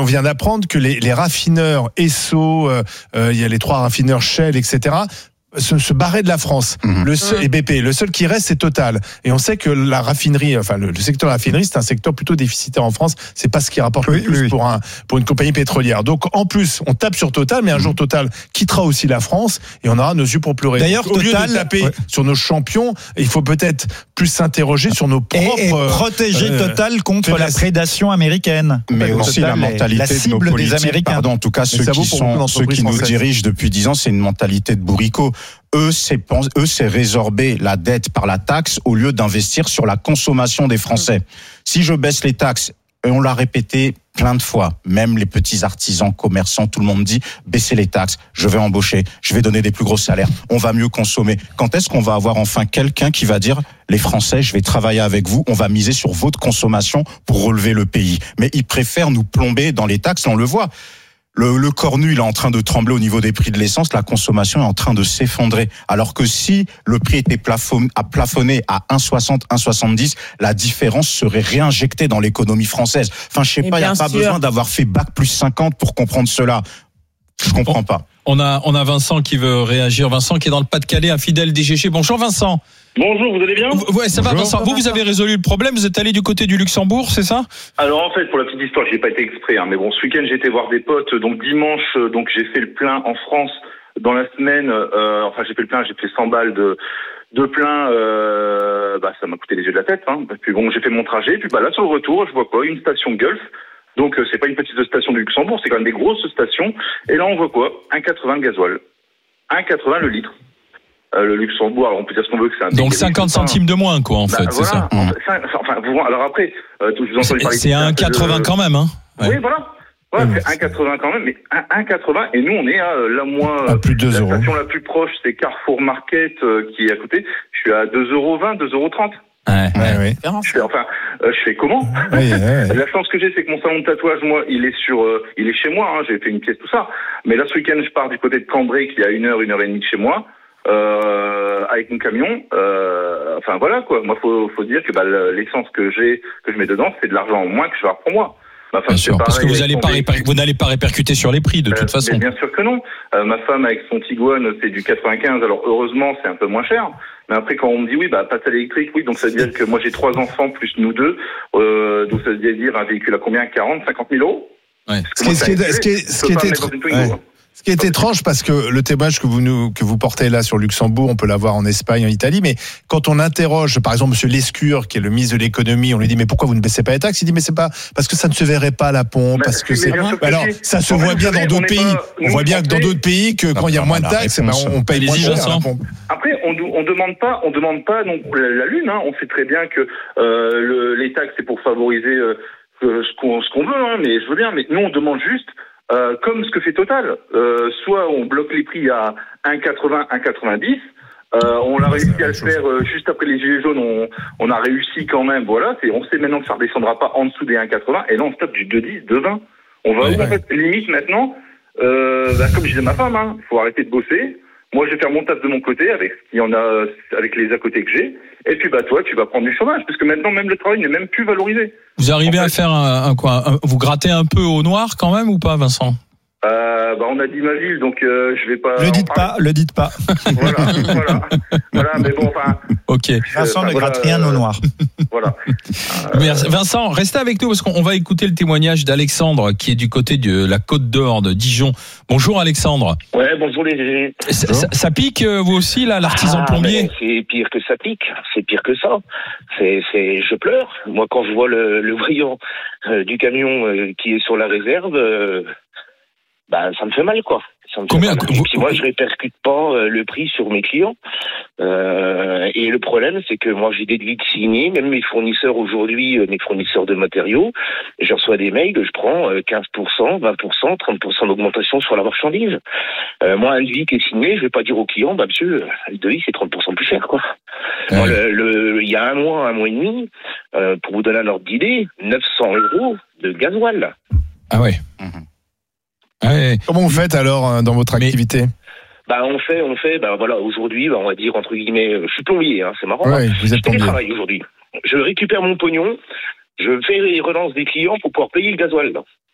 vient d'apprendre que les raffineurs Esso, il y a les 3 raffineurs Shell, etc., se barrer de la France. Le seul, et BP, le seul qui reste, c'est Total. Et on sait que la raffinerie, enfin le secteur de la raffinerie, c'est un secteur plutôt déficitaire en France. C'est pas ce qui rapporte le plus pour une compagnie pétrolière. Donc en plus, on tape sur Total, mais un jour Total quittera aussi la France et on aura nos yeux pour pleurer. D'ailleurs, donc, au lieu de taper sur nos champions, il faut peut-être plus s'interroger sur nos propres et protéger Total contre la prédation américaine. Mais aussi Total, la mentalité la cible de nos des Américains. Pardon, en tout cas ceux qui nous dirigent depuis 10 ans, c'est une mentalité de bourricot. Eux, c'est résorber la dette par la taxe au lieu d'investir sur la consommation des Français. Si je baisse les taxes, et on l'a répété plein de fois, même les petits artisans, commerçants, tout le monde dit, baissez les taxes, je vais embaucher, je vais donner des plus gros salaires, on va mieux consommer. Quand est-ce qu'on va avoir enfin quelqu'un qui va dire, les Français, je vais travailler avec vous, on va miser sur votre consommation pour relever le pays. Mais ils préfèrent nous plomber dans les taxes, on le voit. Le cornu, il est en train de trembler au niveau des prix de l'essence, la consommation est en train de s'effondrer. Alors que si le prix était plafonné à 1,60, 1,70, la différence serait réinjectée dans l'économie française. Enfin, je sais pas, il n'y a pas besoin d'avoir fait bac plus 50 pour comprendre cela. Je comprends pas. On a Vincent qui veut réagir. Vincent qui est dans le Pas-de-Calais, un fidèle DGG. Bonjour Vincent. Bonjour, vous allez bien ? Ouais, ça va Vincent. Vous avez résolu le problème, vous êtes allé du côté du Luxembourg, c'est ça ? Alors en fait, pour la petite histoire, j'ai pas été exprès, mais bon, ce week-end j'ai été voir des potes, donc dimanche, donc j'ai fait le plein en France dans la semaine. J'ai fait le plein, j'ai fait 100 balles de plein. Ça m'a coûté les yeux de la tête. Puis bon, j'ai fait mon trajet. Puis là sur le retour, je vois quoi ? Une station Gulf. Donc c'est pas une petite station du Luxembourg, c'est quand même des grosses stations. Et là on voit quoi ? 1,80 de gasoil, 1,80 le litre. Le Luxembourg, alors on peut dire ce qu'on veut que c'est un donc 50 centimes de moins, quoi, en fait, c'est ça. Alors après, je vous entends parler. C'est 1,80 quand même, hein. Ouais. Oui, voilà. C'est 1,80 quand même, mais 1,80 et nous on est à la moins. Plus de 2 euros. La station la plus proche, c'est Carrefour Market qui est à côté. Je suis à 2,20 €, 2,30 €. Je fais comment ? La chance que j'ai, c'est que mon salon de tatouage, moi, il est chez moi. J'ai fait une pièce, tout ça. Mais là, ce week-end, je pars du côté de Cambrai, qui est à 1 heure et demie de chez moi. Avec mon camion, voilà quoi. Moi, faut dire que l'essence que je mets dedans, c'est de l'argent en moins que je vais avoir pour moi. Bien sûr, parce que vous n'allez pas répercuter sur les prix de toute façon. Mais bien sûr que non. Ma femme avec son Tiguan, c'est du 95. Alors heureusement, c'est un peu moins cher. Mais après, quand on me dit passe à l'électrique, donc ça veut dire que moi j'ai 3 enfants plus nous 2. Donc ça veut dire un véhicule à combien ? 40, 50 000 euros. Ouais. Ce qui est étrange, parce que le témoignage que vous portez là sur Luxembourg, on peut l'avoir en Espagne, en Italie, mais quand on interroge, par exemple, monsieur Lescure, qui est le ministre de l'économie, on lui dit, mais pourquoi vous ne baissez pas les taxes? Il dit, mais c'est pas, parce que ça ne se verrait pas à la pompe, parce que c'est, alors, ça se voit bien dans d'autres pays. On voit bien que dans d'autres pays, que quand il y a moins de taxes, on paye moins cher à la pompe. Après, on demande pas, donc, la lune, on sait très bien que, les taxes, c'est pour favoriser, ce qu'on veut, mais je veux bien, mais nous, on demande juste, comme ce que fait Total, soit on bloque les prix à 1,80, 1,90. On a réussi à le faire juste après les gilets jaunes. On a réussi quand même. Voilà, on sait maintenant que ça redescendra pas en dessous des 1,80. Et là, on stoppe du 2,10, 2,20. On va où en fait limite maintenant. Comme je disais à ma femme, faut arrêter de bosser. Moi, je vais faire mon taf de mon côté avec ce qu'il y en a, avec les à côté que j'ai. Et puis, toi, tu vas prendre du chômage, parce que maintenant, même le travail n'est même plus valorisé. Vous arrivez à faire vous grattez un peu au noir quand même ou pas, Vincent? On a dit ma ville, donc je vais pas. Le dites pas. Voilà, mais bon, ok. Vincent ne gratte rien au noir. Voilà. Merci. Vincent, restez avec nous parce qu'on va écouter le témoignage d'Alexandre qui est du côté de la Côte d'Or de Dijon. Bonjour Alexandre. Ouais, bonjour les. Ça pique vous aussi là, l'artisan plombier? C'est pire que ça pique. C'est pire que ça. Je pleure. Moi, quand je vois le brillant du camion qui est sur la réserve. Ça me fait mal, quoi. Combien Et puis moi, je répercute pas le prix sur mes clients. Et le problème, c'est que moi, j'ai des devis signés, même mes fournisseurs aujourd'hui, mes fournisseurs de matériaux, je reçois des mails, je prends 15%, 20%, 30% d'augmentation sur la marchandise. Moi, un devis qui est signé, je vais pas dire au client, monsieur, le devis, c'est 30% plus cher, quoi. Ouais. Moi, il y a un mois et demi, pour vous donner un ordre d'idée, 900 € de gasoil. Ah ouais. Ouais. Comment vous faites alors dans votre activité? On fait, aujourd'hui, on va dire entre guillemets, je suis plombier, c'est marrant. Ouais, vous êtes plombier. Je travaille aujourd'hui. Je récupère mon pognon, je fais les relances des clients pour pouvoir payer le gasoil.